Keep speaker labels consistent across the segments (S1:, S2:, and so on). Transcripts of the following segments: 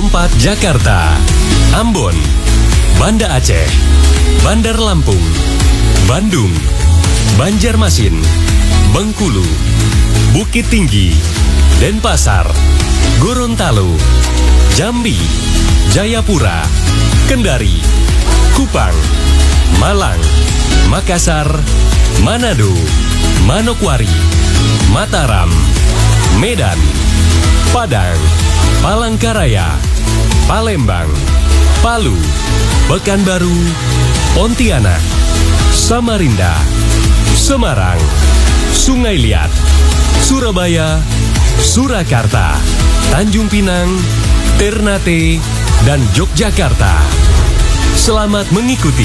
S1: Perompak Jakarta, Ambon, Banda Aceh, Bandar Lampung, Bandung, Banjarmasin, Bengkulu, Bukit Tinggi, Denpasar, Gorontalo, Jambi, Jayapura, Kendari, Kupang, Malang, Makassar, Manado, Manokwari, Mataram, Medan, Padang, Palangkaraya, Palembang, Palu, Pekanbaru, Pontianak, Samarinda, Semarang, Sungai Liat, Surabaya, Surakarta, Tanjung Pinang, Ternate, dan Yogyakarta. Selamat mengikuti.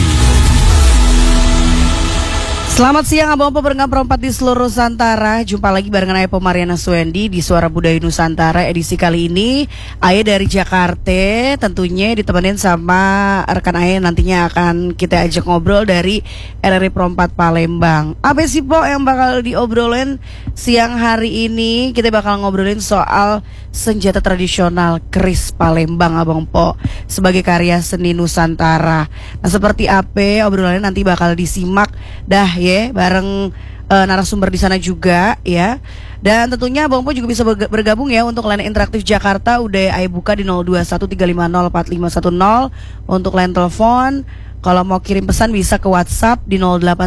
S2: Selamat siang Abang Pendengar Perompak di seluruh Nusantara. Jumpa lagi barengan Ayah Mariana Suendi di Suara Budaya Nusantara edisi kali ini. Ayah dari Jakarta tentunya ditemenin sama rekan Ayah nantinya akan kita ajak ngobrol dari RRI Perompak Palembang. Apa sih Po yang bakal diobrolin siang hari ini? Kita bakal ngobrolin soal senjata tradisional keris Palembang Abang Po sebagai karya seni Nusantara. Nah seperti apa obrolannya nanti bakal disimak dah ya bareng narasumber di sana juga ya. Dan tentunya Bang Po juga bisa bergabung ya untuk line interaktif Jakarta. Udah Ayah buka di 0213504510 untuk line telepon. Kalau mau kirim pesan bisa ke WhatsApp di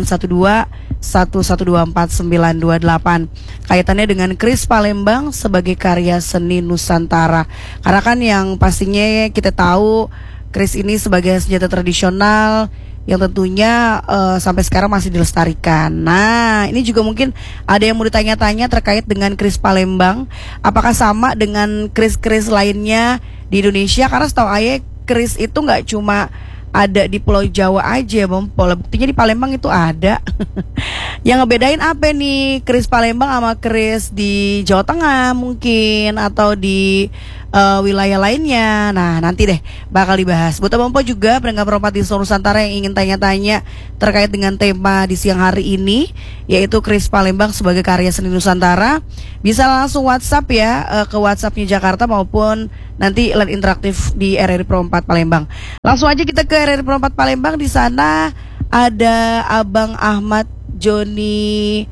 S2: 0812-1124-928. Kaitannya dengan keris Palembang sebagai karya seni Nusantara. Karena kan yang pastinya kita tahu keris ini sebagai senjata tradisional yang tentunya sampai sekarang masih dilestarikan. Nah, ini juga mungkin ada yang mau ditanya-tanya terkait dengan keris Palembang. Apakah sama dengan keris-keris lainnya di Indonesia? Karena setahu Ayah, keris itu nggak cuma ada di Pulau Jawa aja, Bang Pola. Buktinya di Palembang itu ada. Yang ngebedain apa nih keris Palembang sama keris di Jawa Tengah mungkin atau di wilayah lainnya. Nah nanti deh bakal dibahas. Buat Bang Po juga pendengar Perompak di seluruh Nusantara yang ingin tanya-tanya terkait dengan tema di siang hari ini, yaitu keris Palembang sebagai karya seni Nusantara, bisa langsung WhatsApp ya ke WhatsAppnya Jakarta maupun nanti line interaktif di RRI Perompak Palembang. Langsung aja kita ke RRI Perompak Palembang. Di sana ada Abang Ahmad Joni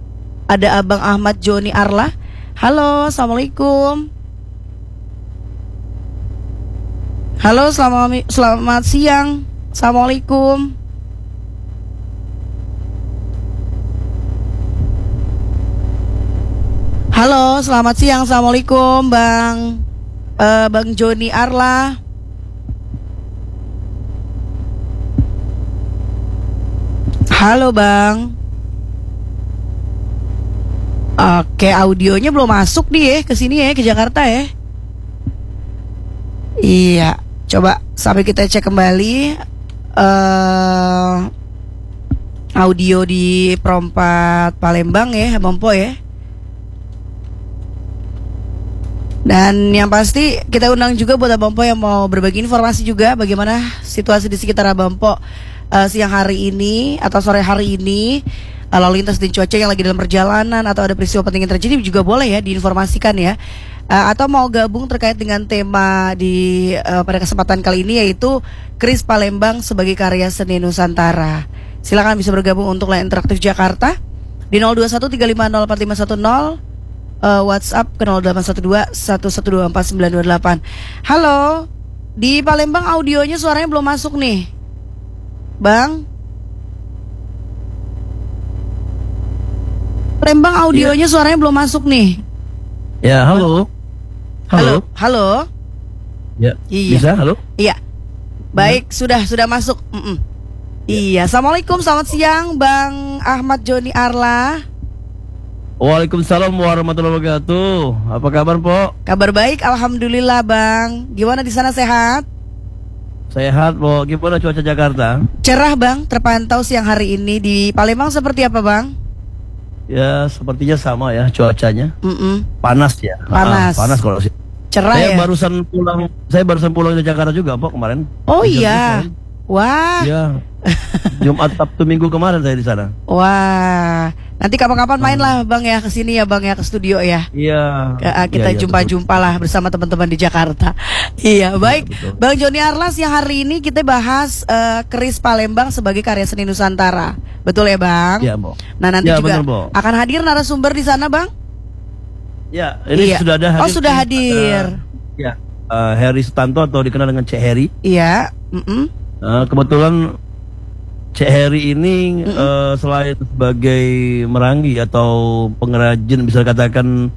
S2: Arla. Halo, assalamualaikum. Halo, selamat siang. Assalamualaikum. Halo, selamat siang. Assalamualaikum, Bang Joni Arla. Halo, Bang. Oke, audionya belum masuk nih ya ke sini ya, ke Jakarta ya. Iya, coba sampai kita cek kembali audio di Perompak Palembang ya, Bang Po ya. Dan yang pasti kita undang juga buat Abang Po yang mau berbagi informasi juga bagaimana situasi di sekitar Abang Po siang hari ini atau sore hari ini, lalu lintas dan cuaca yang lagi dalam perjalanan atau ada peristiwa penting yang terjadi juga boleh ya diinformasikan ya. Atau mau gabung terkait dengan tema di pada kesempatan kali ini, yaitu keris Palembang sebagai karya seni Nusantara. Silakan bisa bergabung untuk line interaktif Jakarta di 0213504510. WhatsApp ke 0812-1124-928. Halo, di Palembang audionya suaranya belum masuk nih, Bang. Palembang audionya suaranya belum masuk nih.
S3: Ya, halo.
S2: Halo.
S3: Ya,
S2: iya.
S3: Bisa, halo?
S2: Iya. Baik, sudah masuk. Iya, assalamualaikum, selamat siang, Bang Ahmad Joni Arla.
S3: Waalaikumsalam warahmatullahi wabarakatuh. Apa kabar, Po?
S2: Kabar baik, alhamdulillah, Bang. Gimana di sana, sehat?
S3: Sehat, Po. Gimana cuaca Jakarta?
S2: Cerah, Bang. Terpantau siang hari ini. Di Palembang seperti apa, Bang?
S3: Ya, sepertinya sama ya cuacanya. Panas ya.
S2: Panas.
S3: Panas kalau sih.
S2: Cerah
S3: Saya
S2: ya?
S3: barusan pulang dari Jakarta juga, Po, kemarin.
S2: Oh iya. Wah.
S3: Iya. Jumat, Sabtu, Minggu kemarin saya di sana.
S2: Wah. Nanti kapan-kapan main lah Bang ya ke sini ya Bang ya, ke studio ya.
S3: Iya.
S2: Kita jumpa-jumpa lah bersama teman-teman di Jakarta. Iya, baik.
S3: Betul.
S2: Bang Joni Arlas, yang hari ini kita bahas keris Palembang sebagai karya seni Nusantara. Betul ya Bang?
S3: Iya, Bo.
S2: Nah, nanti
S3: Ya,
S2: juga
S3: bener, Bo.
S2: akan hadir narasumber di sana Bang?
S3: Ya, ini
S2: Iya.
S3: sudah ada hadir.
S2: Oh, sudah hadir.
S3: Ya, Heri Sutanto atau dikenal dengan Cek Heri.
S2: Iya.
S3: Kebetulan Cek Heri ini selain sebagai merangi atau pengrajin, bisa dikatakan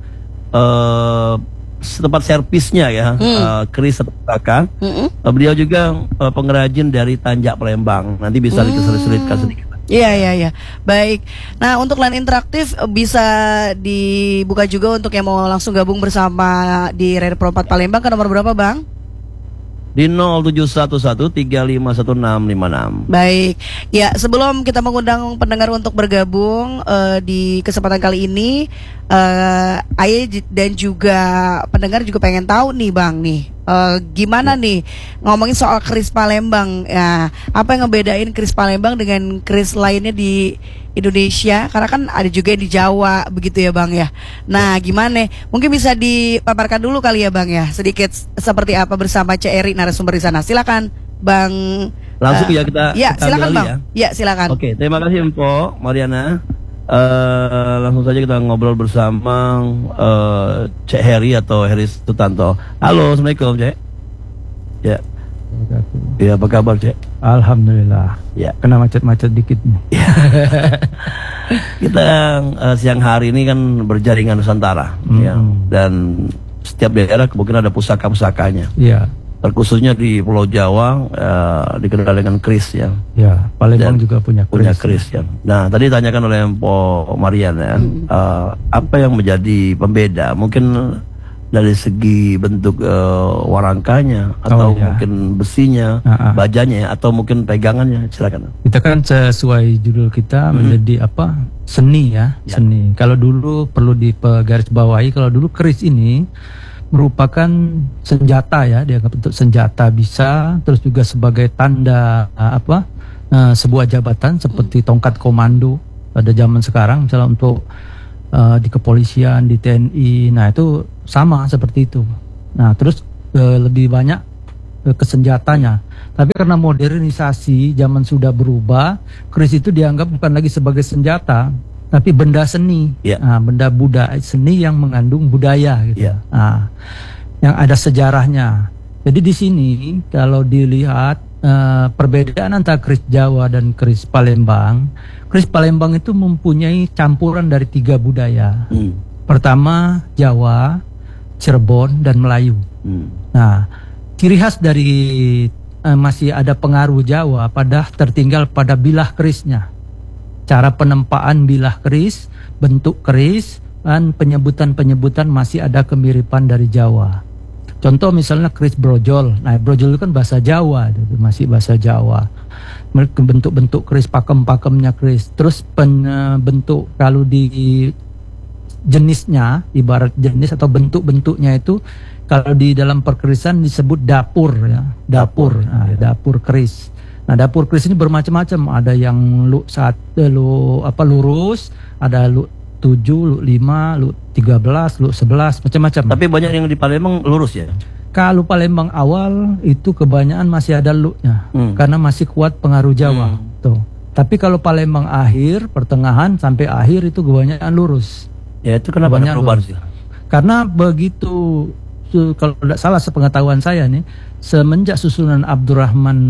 S3: tempat servisnya ya, keris atau pusaka. Beliau juga pengrajin dari Tanjak Palembang. Nanti bisa diselitkan sedikit.
S2: Iya. Baik. Nah, untuk line interaktif bisa dibuka juga untuk yang mau langsung gabung bersama di Radio Pro 4 Palembang ke nomor berapa Bang?
S3: Di 0711351656.
S2: Baik, ya sebelum kita mengundang pendengar untuk bergabung di kesempatan kali ini, Aye dan juga pendengar juga pengen tahu nih Bang nih, gimana nih ngomongin soal keris Palembang ya, apa yang ngebedain keris Palembang dengan keris lainnya di Indonesia, karena kan ada juga yang di Jawa begitu ya Bang ya. Nah gimana, mungkin bisa dipaparkan dulu kali ya Bang ya, sedikit seperti apa bersama Cek Eri narasumber di sana. Silakan Bang.
S3: Langsung ya kita
S2: silakan Bang.
S3: Ya.
S2: Ya silakan.
S3: Oke, terima kasih Mpok Mariana. Langsung saja kita ngobrol bersama Cek Heri atau Heri Sutanto. Halo, Assalamualaikum Cek. Ya. Ya, apa kabar Cek?
S4: Alhamdulillah.
S3: Ya.
S4: Kena macet-macet dikit nih.
S3: Kita siang hari ini kan berjaringan Nusantara, ya. Dan setiap daerah mungkin ada pusaka-pusakanya.
S4: Iya.
S3: Terkhususnya di Pulau Jawa dikenal dengan keris ya.
S4: Ya, Palembang
S3: Dan
S4: juga punya
S3: keris ya. Nah, tadi ditanyakan oleh Mpok Marian ya, apa yang menjadi pembeda? Mungkin dari segi bentuk warangkanya atau mungkin besinya, bajanya ya, atau mungkin pegangannya. Silakan.
S4: Kita kan sesuai judul kita menjadi apa? Seni ya, seni. Kalau dulu perlu digarisbawahi, kalau dulu keris ini merupakan senjata ya, dianggap untuk senjata bisa, terus juga sebagai tanda sebuah jabatan seperti tongkat komando pada zaman sekarang, misalnya untuk di kepolisian, di TNI. Nah itu sama seperti itu. Nah terus lebih banyak ke senjatanya. Tapi karena modernisasi zaman sudah berubah, keris itu dianggap bukan lagi sebagai senjata, tapi benda seni, benda budaya seni yang mengandung budaya gitu. Nah, yang ada sejarahnya. Jadi di sini kalau dilihat perbedaan antara keris Jawa dan keris Palembang itu mempunyai campuran dari 3 budaya. Pertama Jawa, Cirebon, dan Melayu. Nah, ciri khas dari masih ada pengaruh Jawa tertinggal pada bilah kerisnya. Cara penempaan bilah keris, bentuk keris, dan penyebutan-penyebutan masih ada kemiripan dari Jawa. Contoh misalnya keris brojol. Nah, brojol itu kan bahasa Jawa, masih bahasa Jawa. Bentuk-bentuk keris, pakem-pakemnya keris. Terus bentuk kalau di jenisnya, ibarat jenis atau bentuk-bentuknya itu, kalau di dalam perkerisan disebut dapur ya, dapur. Nah, dapur keris. Nah, dapur keris ini bermacam-macam. Ada yang lurus, ada 7, 5, 13, 11, macam-macam.
S3: Tapi banyak yang di Palembang lurus ya?
S4: Kalau Palembang awal itu kebanyakan masih ada luknya, karena masih kuat pengaruh Jawa. Tuh. Tapi kalau Palembang akhir, pertengahan sampai akhir itu kebanyakan lurus.
S3: Ya itu kenapa ada perubahan sih?
S4: Karena begitu, kalau tidak salah sepengetahuan saya nih, semenjak susunan Abdurrahman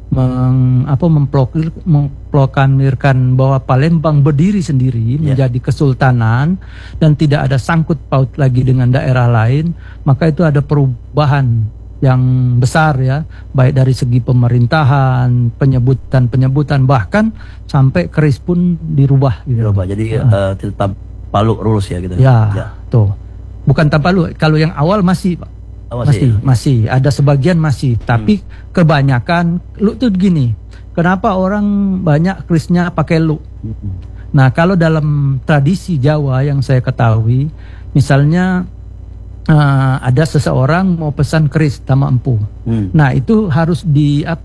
S4: memproklamirkan bahwa Palembang berdiri sendiri menjadi kesultanan dan tidak ada sangkut paut lagi dengan daerah lain, maka itu ada perubahan yang besar ya, baik dari segi pemerintahan, penyebutan, bahkan sampai keris pun dirubah gitu.
S3: Jadi tetap palu lurus ya gitu.
S4: Ya. Tuh. Bukan tanpa lu, kalau yang awal masih Pak. Masih ada sebagian masih, tapi kebanyakan lu tuh gini. Kenapa orang banyak kerisnya pakai lu? Nah, kalau dalam tradisi Jawa yang saya ketahui, misalnya ada seseorang mau pesan keris sama empu. Nah, itu harus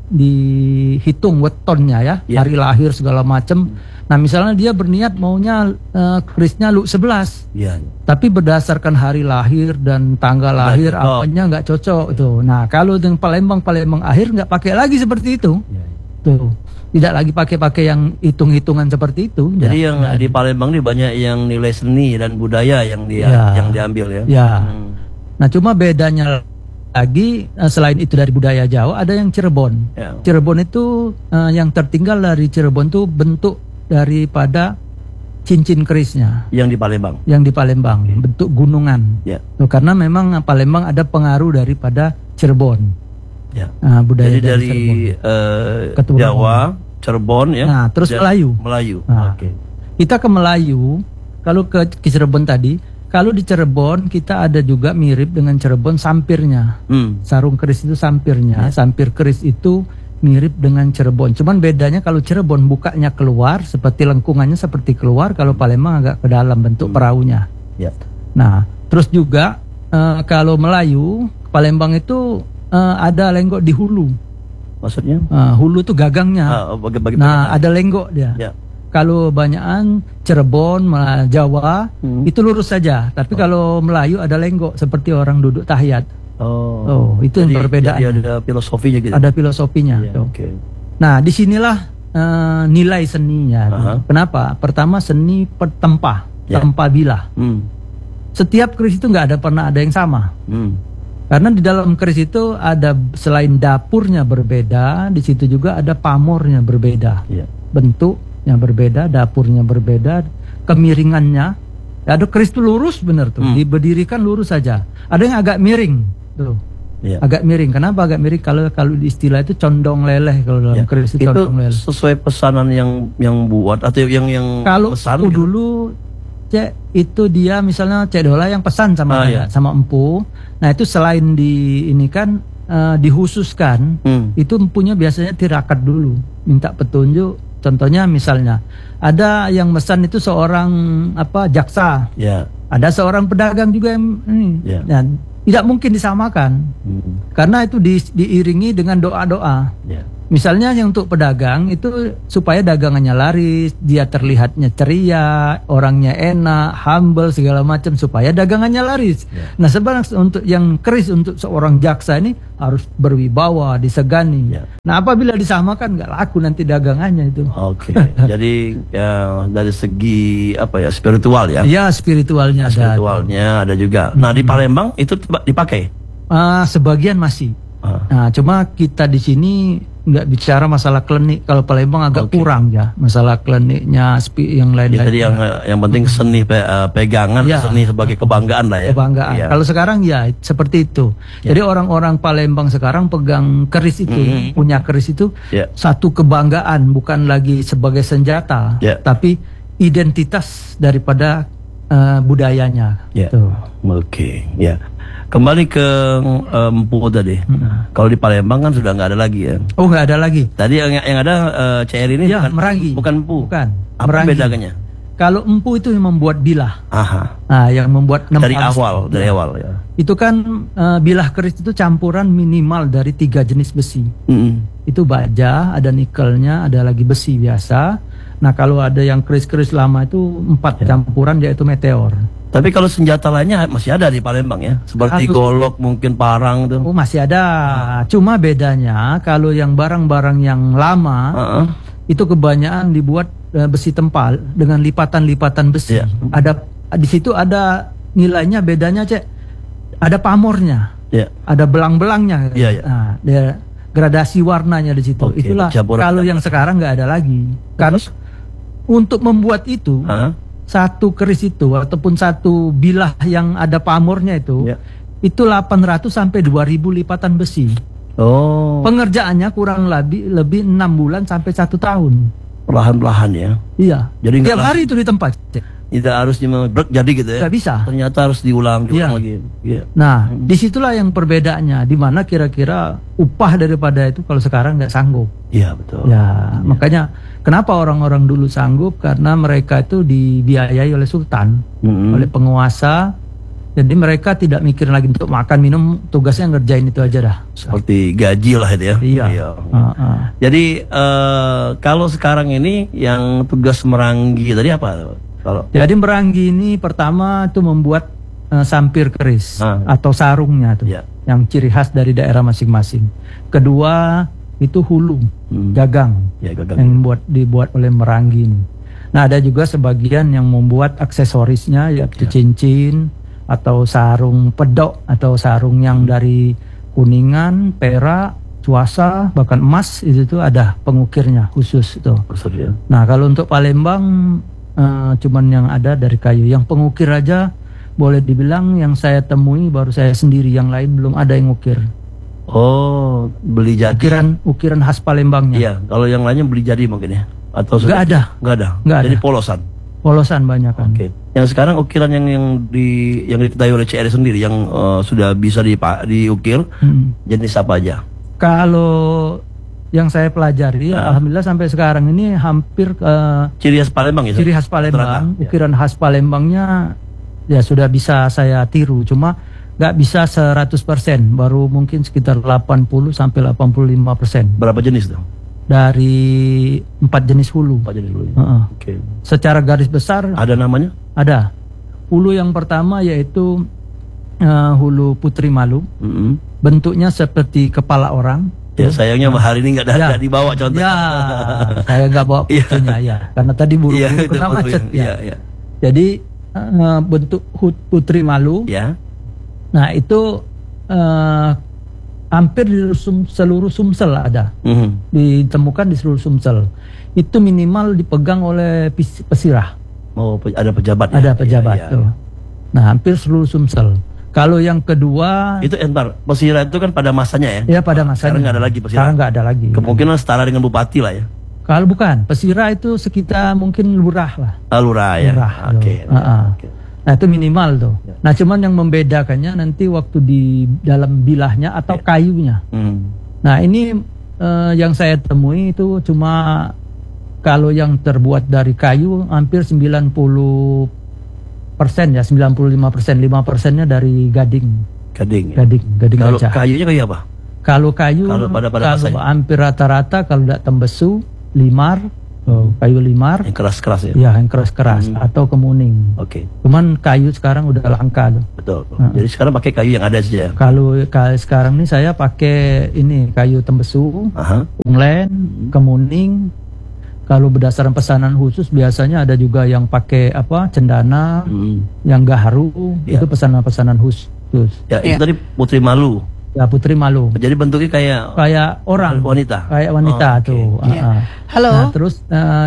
S4: dihitung wetonnya ya,
S3: Ya.
S4: hari lahir segala macam. Nah misalnya dia berniat maunya kerisnya lu 11,
S3: Iya.
S4: tapi berdasarkan hari lahir dan tanggal lahir
S3: cocok.
S4: apanya nggak cocok itu. Nah kalau dengan Palembang akhir nggak pakai lagi seperti itu.
S3: Iya.
S4: Tuh, tidak lagi pakai yang hitung-hitungan seperti itu.
S3: Jadi
S4: Ya.
S3: yang di Palembang ini banyak yang nilai seni dan budaya yang
S4: Ya.
S3: yang diambil ya.
S4: Ya.
S3: Hmm.
S4: Nah cuma bedanya lagi selain itu dari budaya Jawa ada yang Cirebon.
S3: Ya.
S4: Cirebon itu yang tertinggal dari Cirebon itu bentuk daripada cincin kerisnya
S3: Yang di Palembang.
S4: yang di Palembang, bentuk gunungan.
S3: Ya.
S4: Tuh, karena memang Palembang ada pengaruh daripada Cirebon.
S3: Ya.
S4: Nah, budaya
S3: Jadi dari
S4: Keturunan.
S3: Jawa, Cirebon ya.
S4: Nah, terus
S3: Dan
S4: Melayu.
S3: Melayu.
S4: Nah,
S3: Oke.
S4: Kita ke Melayu, kalau ke Cirebon tadi, kalau di Cirebon kita ada juga mirip dengan Cirebon sampirnya. Sarung keris itu sampirnya, sampir keris itu mirip dengan Cirebon. Cuman bedanya kalau Cirebon bukanya keluar, seperti lengkungannya seperti keluar, kalau Palembang agak ke dalam bentuk perahunya.
S3: Ya.
S4: Nah, terus juga kalau Melayu, Palembang itu ada lenggok di hulu.
S3: Maksudnya?
S4: Hulu itu gagangnya.
S3: Bagi
S4: Nah, ada lenggok dia.
S3: Ya.
S4: Kalau banyakan Cirebon, Jawa itu lurus saja. Tapi kalau Melayu ada lenggok seperti orang duduk tahiyat. Oh, itu yang perbedaan.
S3: Jadi ada filosofinya gitu.
S4: Ada filosofinya.
S3: Ya,
S4: tuh.
S3: oke.
S4: Nah, disinilah nilai seninya.
S3: Aha.
S4: Kenapa? Pertama seni tempah,
S3: Ya.
S4: tempah bilah. Setiap keris itu nggak pernah ada yang sama. Karena di dalam keris itu ada selain dapurnya berbeda, di situ juga ada pamornya berbeda.
S3: Ya.
S4: Bentuknya berbeda, dapurnya berbeda, kemiringannya. Ada keris itu lurus benar tuh, diberdirikan lurus saja. Ada yang agak miring tuh.
S3: Ya.
S4: Agak miring. Kenapa agak miring? Kalau di istilah itu condong leleh kalau dalam keris itu
S3: Itu
S4: condong leleh.
S3: sesuai pesanan yang buat atau yang
S4: Kalau
S3: pesan
S4: aku
S3: gitu?
S4: dulu Cek itu dia misalnya Cek Dola yang pesan sama
S3: iya.
S4: sama empu. Nah itu selain di ini kan dihususkan, itu empunya biasanya tirakat dulu, minta petunjuk. Contohnya misalnya ada yang mesan itu seorang jaksa,
S3: Ya.
S4: ada seorang pedagang juga yang ini.
S3: Ya.
S4: Nah, tidak mungkin disamakan karena itu diiringi dengan doa-doa.
S3: Ya.
S4: Misalnya yang untuk pedagang itu supaya dagangannya laris, dia terlihatnya ceria, orangnya enak, humble segala macam supaya dagangannya laris.
S3: Ya.
S4: Nah, sebenarnya untuk yang keris untuk seorang jaksa ini harus berwibawa, disegani.
S3: Ya.
S4: Nah, apabila disamakan nggak laku nanti dagangannya itu.
S3: Oke. Jadi dari segi spiritual ya.
S4: Ya, spiritualnya ada.
S3: Spiritualnya ada juga. Nah, di Palembang itu dipakai.
S4: Sebagian masih. Nah, cuma kita di sini nggak bicara masalah klinik. Kalau Palembang agak kurang ya masalah kliniknya, yang lain-lain.
S3: Jadi yang penting seni pegangan,
S4: Ya.
S3: seni sebagai kebanggaan lah ya.
S4: Kebanggaan.
S3: Ya.
S4: Kalau sekarang ya seperti itu. Jadi orang-orang Palembang sekarang pegang keris itu, punya keris itu
S3: Ya.
S4: satu kebanggaan, bukan lagi sebagai senjata,
S3: Ya.
S4: tapi identitas daripada budayanya.
S3: Ya.
S4: Gitu.
S3: Oke, ya. Kembali ke empu tadi. Kalau di Palembang kan sudah nggak ada lagi ya.
S4: Oh, nggak ada lagi.
S3: Tadi yang ada CR ini
S4: Ya, merangi.
S3: bukan empu.
S4: Bukan.
S3: Apa
S4: Merangi.
S3: bedanya?
S4: Kalau empu itu yang membuat bilah.
S3: Aha.
S4: Nah, yang membuat
S3: Dari
S4: nempel.
S3: awal ya.
S4: Itu kan bilah keris itu campuran minimal dari 3 jenis besi. Itu baja, ada nikelnya, ada lagi besi biasa. Nah, kalau ada yang keris-keris lama itu 4 campuran, yaitu meteor.
S3: Tapi kalau senjata lainnya masih ada di Palembang ya, seperti golok, mungkin parang tuh.
S4: Oh, masih ada. Cuma bedanya kalau yang barang-barang yang lama itu kebanyakan dibuat besi tempal dengan lipatan-lipatan besi.
S3: Iya.
S4: Ada di situ ada nilainya, bedanya Cek. Ada pamornya.
S3: Ya.
S4: Ada belang-belangnya.
S3: Iya, iya.
S4: Nah, dia gradasi warnanya di situ.
S3: Oke,
S4: Itulah
S3: campuran.
S4: kalau yang sekarang nggak ada lagi. Karena untuk membuat itu satu keris itu ataupun satu bilah yang ada pamornya itu
S3: Ya.
S4: itu 800 sampai 2000 lipatan besi.
S3: Oh,
S4: Pengerjaannya kurang lebih 6 bulan sampai 1 tahun.
S3: perlahan-lahan ya.
S4: Iya.
S3: Jadi nggak
S4: Tiap hari itu di tempat.
S3: Tidak harus jadi gitu ya.
S4: Nggak bisa.
S3: Ternyata harus diulang
S4: Iya.
S3: lagi. Iya.
S4: Nah, disitulah yang perbedaannya. Di mana kira-kira upah daripada itu kalau sekarang nggak sanggup.
S3: Iya, betul.
S4: Ya, makanya kenapa orang-orang dulu sanggup, karena mereka itu dibiayai oleh sultan, oleh penguasa. Jadi mereka tidak mikir lagi untuk makan minum, tugasnya ngerjain itu aja dah.
S3: Seperti gaji lah itu ya.
S4: Iya.
S3: Jadi kalau sekarang ini yang tugas meranggi tadi apa?
S4: Jadi meranggi ini pertama itu membuat sampir keris atau sarungnya tuh, yang ciri khas dari daerah masing-masing. Kedua itu hulu, gagang, yang dibuat oleh meranggi ini. Nah ada juga sebagian yang membuat aksesorisnya, yaitu cincin atau sarung pedok atau sarung yang dari kuningan, perak, cuasa, bahkan emas, itu tuh ada pengukirnya khusus itu. Nah kalau untuk Palembang cuman yang ada dari kayu. Yang pengukir aja boleh dibilang yang saya temui baru saya sendiri, yang lain belum ada yang ukir.
S3: Oh, beli jadi.
S4: Ukiran khas Palembangnya.
S3: Iya, kalau yang lainnya beli jadi mungkin ya. Atau
S4: nggak ada.
S3: Jadi polosan.
S4: Polosan banyak kan.
S3: Oke. Yang sekarang ukiran yang diketahui oleh CR sendiri yang sudah bisa diukir jenis apa aja? Kalau
S4: yang saya pelajari, alhamdulillah sampai sekarang ini hampir
S3: ciri khas Palembang ya.
S4: Ciri khas Palembang, ukiran khas Palembangnya ya sudah bisa saya tiru, cuma nggak bisa 100%, baru mungkin sekitar 80 sampai 85%.
S3: Berapa jenis tuh?
S4: Dari 4 jenis hulu.
S3: 4 jenis hulu.
S4: Oke. Secara garis besar
S3: ada namanya?
S4: Ada. Hulu yang pertama yaitu hulu Putri Malu. Bentuknya seperti kepala orang.
S3: Ya sayangnya hari ini nggak dibawa contoh.
S4: Ya, saya nggak bawa fotonya ya, karena tadi buru-buru kena macet ya. Jadi bentuk Putri Malu.
S3: Ya.
S4: Nah itu hampir di seluruh Sumsel ada, ditemukan di seluruh Sumsel. Itu minimal dipegang oleh pesirah.
S3: Oh, ada pejabat.
S4: Ada pejabat tuh. Nah hampir seluruh Sumsel. Kalau yang kedua
S3: itu pesirah itu kan pada masanya ya?
S4: Ya pada masanya.
S3: Sekarang nggak ada lagi pesirah.
S4: Sekarang nggak ada lagi.
S3: Kemungkinan setara dengan bupati lah ya?
S4: Kalau bukan, pesirah itu sekitar mungkin lurah lah.
S3: Lurah ya.
S4: Oke. Nah itu minimal tuh. Nah cuman yang membedakannya nanti waktu di dalam bilahnya atau kayunya. Nah ini yang saya temui itu cuma kalau yang terbuat dari kayu hampir 90% ya, 95%, 5%-nya dari gading. Gading
S3: kalau
S4: gajah.
S3: Kayunya kayu apa?
S4: Kalau kayu kalau hampir rata-rata kalau tidak tembesu, limar. Kayu limar
S3: yang keras-keras ya?
S4: Ya, yang keras-keras atau kemuning.
S3: Oke.
S4: Cuman kayu sekarang udah langka tuh.
S3: Betul. Jadi sekarang pakai kayu yang ada saja.
S4: Kalau sekarang nih saya pakai ini kayu tembesu, unglen, kemuning. Kalau berdasarkan pesanan khusus biasanya ada juga yang pakai cendana, yang gaharu, itu pesanan-pesanan khusus.
S3: Ya, itu tadi Putri Malu.
S4: Ya, Putri Malu.
S3: Jadi bentuknya kayak
S4: orang,
S3: wanita.
S4: Kayak wanita tuh.
S2: Halo.
S4: Nah, terus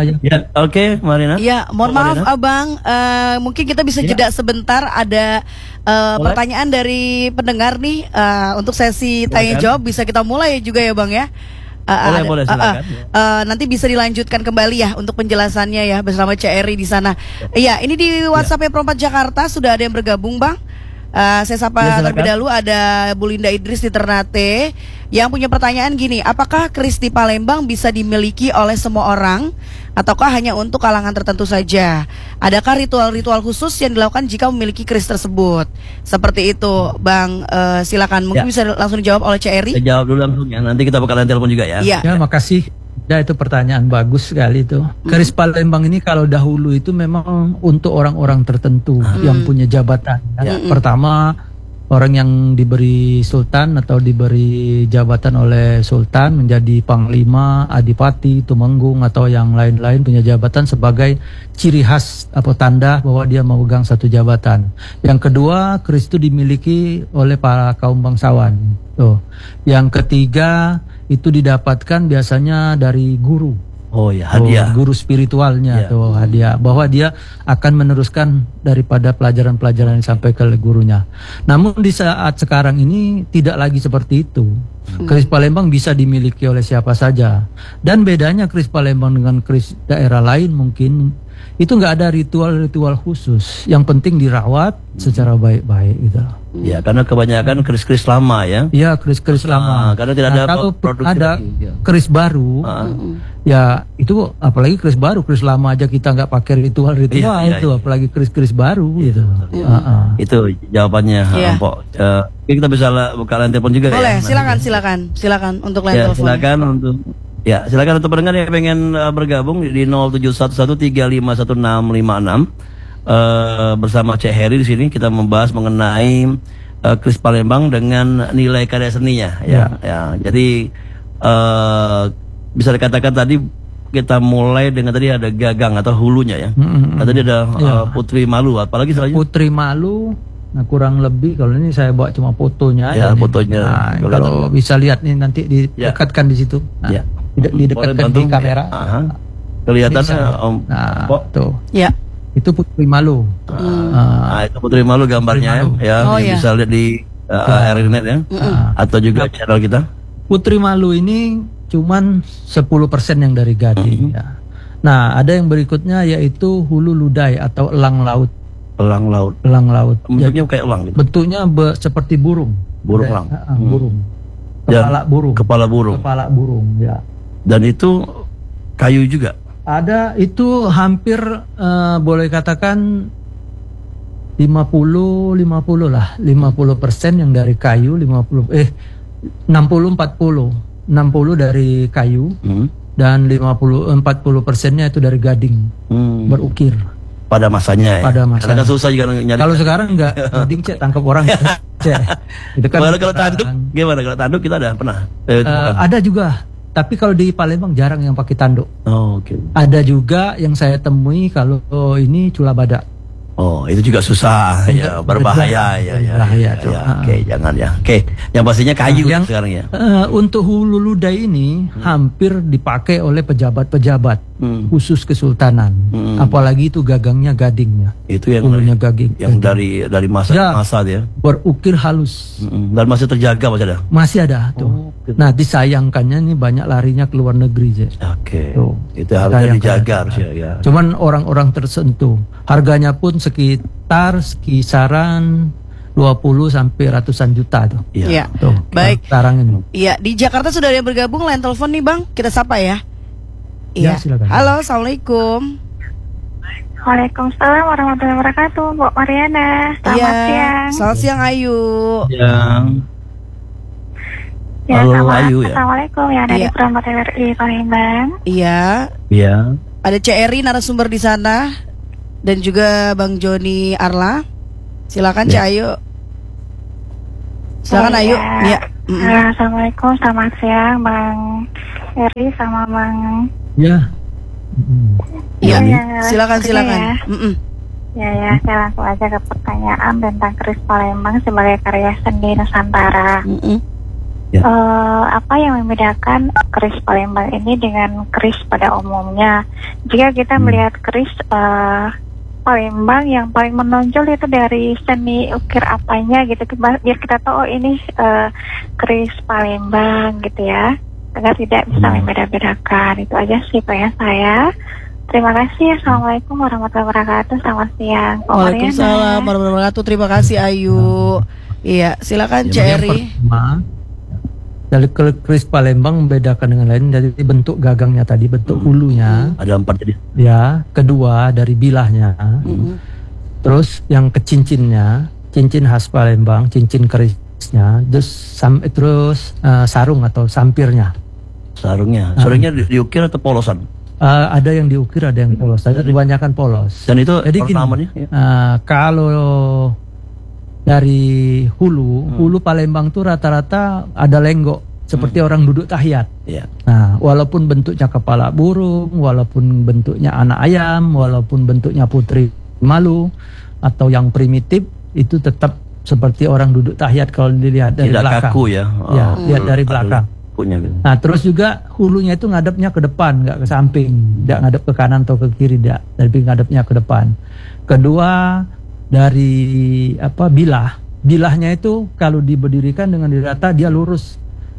S3: oke, Marina.
S2: Ya, mohon maaf Abang, mungkin kita bisa jeda sebentar, ada pertanyaan dari pendengar nih untuk sesi tanya jawab, bisa kita mulai juga ya Bang ya.
S3: Boleh silakan.
S2: Nanti bisa dilanjutkan kembali ya untuk penjelasannya ya bersama CRI di sana. Iya, ini di WhatsApp Perempat Jakarta sudah ada yang bergabung Bang. Saya sapa terlebih dahulu, ada Bu Linda Idris di Ternate yang punya pertanyaan gini, apakah keris di Palembang bisa dimiliki oleh semua orang ataukah hanya untuk kalangan tertentu saja? Adakah ritual-ritual khusus yang dilakukan jika memiliki keris tersebut? Seperti itu Bang, silakan mungkin bisa langsung dijawab oleh CRI.
S3: Saya jawab dulu langsung ya, nanti kita bakalan telepon juga ya.
S4: Ya, makasih. Ya, itu pertanyaan bagus sekali itu. Keris Palembang ini kalau dahulu itu memang untuk orang-orang tertentu yang punya jabatan. Pertama, orang yang diberi sultan atau diberi jabatan oleh sultan menjadi panglima, adipati, tumenggung atau yang lain-lain punya jabatan sebagai ciri khas atau tanda bahwa dia memegang satu jabatan. Yang kedua, keris itu dimiliki oleh para kaum bangsawan. Tuh. Yang ketiga, itu didapatkan biasanya dari guru.
S3: Oh ya, hadiah.
S4: Guru spiritualnya tuh hadiah, bahwa dia akan meneruskan daripada pelajaran-pelajaran yang disampaikan oleh gurunya. Namun di saat sekarang ini tidak lagi seperti itu. Keris Palembang bisa dimiliki oleh siapa saja. Dan bedanya keris Palembang dengan keris daerah lain mungkin itu nggak ada ritual-ritual khusus. Yang penting dirawat secara baik-baik gitu.
S3: Ya, karena kebanyakan keris-keris lama ya.
S4: Iya, keris-keris lama.
S3: Karena tidak ada
S4: kalau
S3: produksi
S4: ada
S3: lagi, ya.
S4: keris baru, ya itu apalagi keris baru, keris lama aja kita nggak pakai ritual-ritual
S3: Iya,
S4: itu,
S3: iya.
S4: apalagi keris-keris baru gitu.
S3: Itu jawabannya,
S2: Iya.
S3: Mpok. Oke, kita bisa buka line telepon juga
S2: Boleh,
S3: ya.
S2: silakan untuk line
S3: Ya,
S2: telepon.
S3: silakan untuk pendengar yang pengen bergabung di 0711351656 bersama Cek Heri di sini kita membahas mengenai keris Palembang dengan nilai karya seninya ya. Jadi bisa dikatakan tadi kita mulai dengan tadi ada gagang atau hulunya ya. Tadi ada Putri Malu, apalagi selanjutnya
S4: Putri Malu. Nah, kurang lebih kalau ini saya bawa cuma fotonya
S3: ya,
S4: aja nih.
S3: fotonya.
S4: Nah, kalau bisa lihat nih nanti didekatkan di situ. Nah,
S3: Ya.
S4: didekatkan di kamera.
S3: Kelihatan
S4: Bisa.
S3: Om.
S4: Nah,
S3: Pok.
S4: tuh.
S2: Ya.
S4: Itu Putri Malu.
S3: Nah, itu Putri Malu gambarnya
S4: Putri Malu.
S3: ya,
S2: Oh,
S3: yang
S2: iya.
S3: bisa lihat di Airnet ya, atau juga channel kita.
S4: Putri Malu ini cuman 10% yang dari Gading ya. Nah, ada yang berikutnya yaitu hulu ludai atau elang laut.
S3: Elang laut.
S4: Elang laut.
S3: Bentuknya kayak elang gitu.
S4: Bentuknya seperti burung.
S3: Burung elang.
S4: Burung.
S3: Ya,
S4: Kepala burung.
S3: Kepala burung.
S4: Kepala burung ya.
S3: Dan itu kayu juga.
S4: Ada itu hampir boleh katakan 50 lah. 50% yang dari kayu, 60 dari kayu dan 40%-nya itu dari gading berukir.
S3: Pada masanya ya.
S4: Pada masanya.
S3: Karena kan susah juga nyari.
S4: Kalau sekarang enggak, gading cek tangkap orang cek. Itu kan
S3: Kalau tanduk gimana? Kalau tanduk kita ada pernah.
S4: ada juga. Tapi kalau di Palembang jarang yang pakai tanduk.
S3: Oh, oke.
S4: Ada juga yang saya temui kalau ini cula badak.
S3: Oh, itu juga susah ya, berbahaya ya.
S4: Berbahaya, tuh.
S3: Oke, jangan ya. Oke, yang pastinya kayu
S4: Yang
S3: sekarang ya.
S4: Untuk hulu ludai ini hampir dipakai oleh pejabat-pejabat khusus kesultanan. Apalagi itu gagangnya gadingnya.
S3: Itu yang
S4: Hulunya gaging.
S3: dari masa
S4: Ya.
S3: masa dia.
S4: Berukir halus.
S3: Dan masih terjaga masih ada.
S4: Masih ada tuh.
S3: gitu.
S4: Nah, disayangkannya nih banyak larinya ke luar negeri, Je.
S3: Oke.
S4: Tuh.
S3: Itu harusnya
S4: Sayang
S3: dijaga
S4: banget.
S3: harusnya ya.
S4: Cuman orang-orang tersentuh. Harganya pun sekitar kisaran 20 sampai ratusan juta tuh.
S2: Iya.
S4: Tuh,
S2: Baik.
S4: sekarang ini.
S2: Iya, di Jakarta sudah ada yang bergabung line telepon nih Bang. Kita sapa ya.
S4: Ya,
S2: Iya.
S4: silakan.
S2: Halo, Assalamualaikum.
S5: Waalaikumsalam warahmatullahi wabarakatuh, Bu Mariana. Selamat siang.
S2: Selamat siang Ayu.
S3: Yang
S5: Ya,
S3: Halo, Ayu, ya.
S5: Assalamualaikum ya dari
S2: Iya.
S5: Promote RRI Palembang.
S2: Iya.
S3: ya.
S2: Ada Cek Eri narasumber di sana dan juga Bang Joni Arla. Silakan Cek Ayu. Silakan Ayu. Iya.
S5: Assalamualaikum, selamat siang Bang Eri sama Bang.
S4: Ya.
S2: Iya.
S5: Ya,
S2: Silakan.
S5: ya.
S2: Mm-mm.
S5: Ya, saya langsung aja ke pertanyaan tentang keris Palembang sebagai karya seni Nusantara.
S2: Mm-mm.
S5: Apa yang membedakan keris Palembang ini dengan keris pada umumnya? Jika kita melihat keris Palembang yang paling menonjol itu dari seni ukir apanya gitu, biar kita tahu ini keris Palembang gitu ya, agar tidak bisa membeda-bedakan. Itu aja sih Pak ya saya. Terima kasih. Assalamualaikum warahmatullahi wabarakatuh. Selamat siang. Pak
S2: Waalaikumsalam
S5: Mariana.
S2: warahmatullahi wabarakatuh. Terima kasih Ayu. Iya, silakan Cek
S4: Yang
S2: Eri.
S4: pertama, dari keris Palembang membedakan dengan lain dari bentuk gagangnya tadi, bentuk hulunya.
S3: Ada 4 jadi.
S4: Ya, kedua dari bilahnya. Terus yang ke cincinnya, cincin khas Palembang, cincin kerisnya, terus sarung atau sampirnya.
S3: Sarungnya. Sarungnya diukir atau polosan?
S4: Ada yang diukir, ada yang polos. Ada kebanyakan polos.
S3: Dan itu
S4: Jadi gini,
S3: ornamennya ya.
S4: kalau dari hulu Palembang tuh rata-rata ada lenggok seperti orang duduk tahiyat.
S3: Iya.
S4: Nah, walaupun bentuknya kepala burung, walaupun bentuknya anak ayam, walaupun bentuknya putri malu atau yang primitif, itu tetap seperti orang duduk tahiyat kalau dilihat dari
S3: Tidak
S4: belakang.
S3: kaku ya.
S4: Ya, lihat dari belakang.
S3: Punya gitu.
S4: Nah, terus juga hulunya itu ngadepnya ke depan, nggak ke samping, nggak ngadep ke kanan atau ke kiri, tidak, tapi ngadepnya ke depan. Kedua, dari bilah, bilahnya itu kalau diberdirikan dengan dirata dia lurus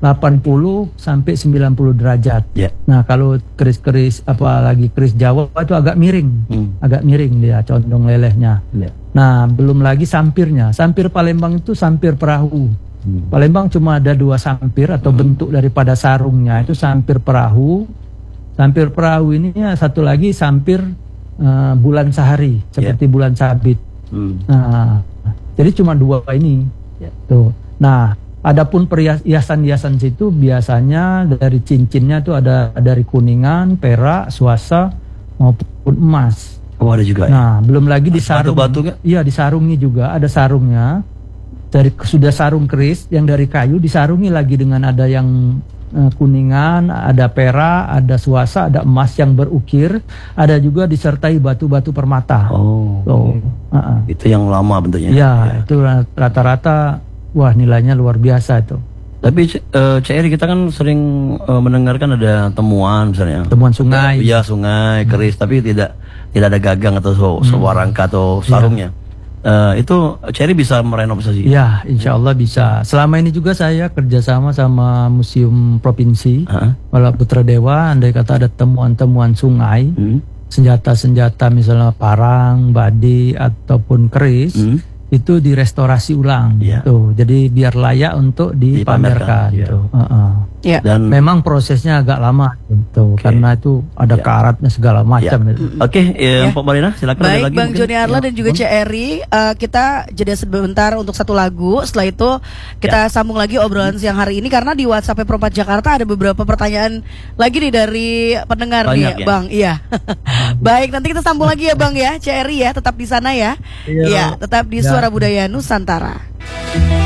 S4: 80 sampai 90 derajat.
S3: Ya.
S4: Nah, kalau keris-keris apalagi keris Jawa itu agak miring. Agak miring dia condong lelehnya.
S3: Ya.
S4: Nah, belum lagi sampirnya. Sampir Palembang itu sampir perahu. Palembang cuma ada 2 sampir atau bentuk daripada sarungnya itu sampir perahu. Sampir perahu ini satu lagi sampir bulan sehari seperti bulan sabit. Nah, jadi cuma 2 ini. Tuh. Nah, adapun hiasan-hiasan situ biasanya dari cincinnya itu ada dari kuningan, perak, swasta maupun emas.
S3: Oh, ada juga.
S4: Nah, belum lagi di sarung.
S3: Batu-batunya?
S4: Iya, di sarungnya juga ada sarungnya. Sudah sarung keris yang dari kayu disarungi lagi dengan ada yang kuningan, ada perak, ada swasta, ada emas yang berukir, ada juga disertai batu-batu permata.
S3: Oh. Itu yang lama bentuknya.
S4: Ya, itu rata-rata wah nilainya luar biasa itu.
S3: Tapi CRI kita kan sering mendengarkan ada temuan misalnya.
S4: Temuan sungai.
S3: Iya, sungai, keris, tapi tidak ada gagang atau sewarangka atau sarungnya. Itu CRI bisa merenovasi?
S4: Ya, insya Allah bisa. Selama ini juga saya kerjasama sama Museum Provinsi Wala Putra Dewa. Andai kata ada temuan-temuan sungai, senjata-senjata misalnya parang, badi ataupun keris, itu direstorasi ulang. Tuh, jadi biar layak untuk dipamerkan. Gitu. Dan memang prosesnya agak lama gitu, karena itu ada karatnya segala macam.
S3: Oke, Pak Marina silakan.
S2: Baik,
S3: ada lagi
S2: Bang
S3: mungkin?
S2: Joni Arla dan juga CRI, kita jeda sebentar untuk satu lagu. Setelah itu kita sambung lagi obrolan siang hari ini, karena di WhatsApp Perempat Jakarta ada beberapa pertanyaan lagi nih dari pendengar.
S3: Banyak,
S2: nih, Bang. Iya. Baik, nanti kita sambung lagi ya, Bang ya. CRI ya, tetap di sana ya. Iya, tetap di Suara Budaya Nusantara.